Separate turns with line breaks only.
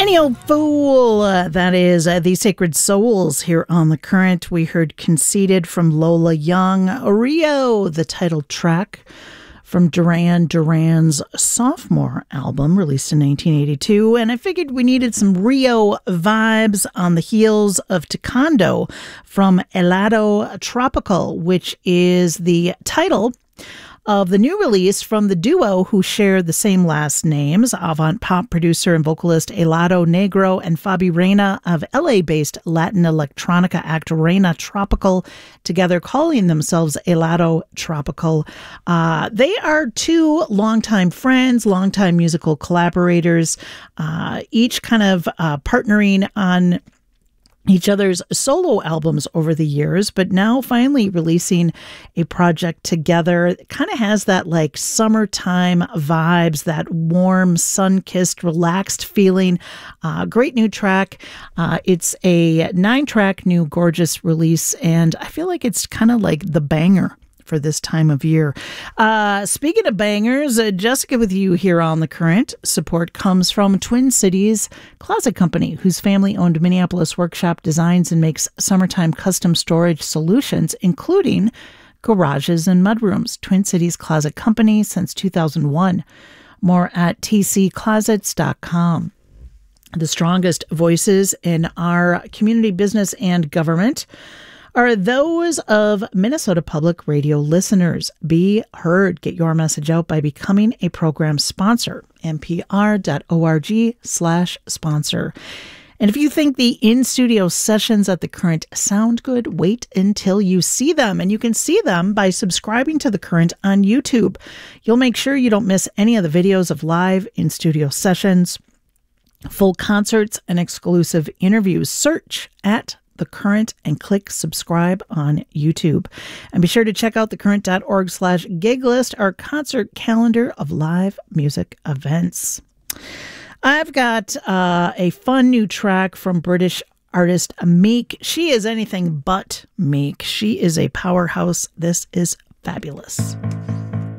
Any Old Fool, that is The Sacred Souls here on The Current. We heard Conceited from Lola Young, Rio, the title track from Duran Duran's sophomore album released in 1982. And I figured we needed some Rio vibes on the heels of Taekwondo from Helado Tropical, which is the title of the new release from the duo who share the same last names, avant-pop producer and vocalist Helado Negro and Fabi Reina of LA-based Latin electronica act Reina Tropical, together calling themselves Helado Tropical. They are two longtime friends, longtime musical collaborators, each kind of partnering on each other's solo albums over the years, but now finally releasing a project together. It kind of has that like summertime vibes, that warm, sun-kissed, relaxed feeling. Great new track. It's a 9-track new gorgeous release, and I feel like it's kind of like the banger for this time of year. Speaking of bangers, Jessica with you here on The Current. Support comes from Twin Cities Closet Company, whose family-owned Minneapolis workshop designs and makes summertime custom storage solutions, including garages and mudrooms. Twin Cities Closet Company since 2001. More at tcclosets.com. The strongest voices in our community, business, and government are those of Minnesota Public Radio listeners. Be heard. Get your message out by becoming a program sponsor. npr.org/sponsor. And if you think the in-studio sessions at The Current sound good, wait until you see them. And you can see them by subscribing to The Current on YouTube. You'll make sure you don't miss any of the videos of live in-studio sessions, full concerts, and exclusive interviews. Search at The Current and click subscribe on YouTube. And be sure to check out thecurrent.org/gig list, our concert calendar of live music events. I've got a fun new track from British artist Meek. She is anything but meek. She is a powerhouse. This is fabulous.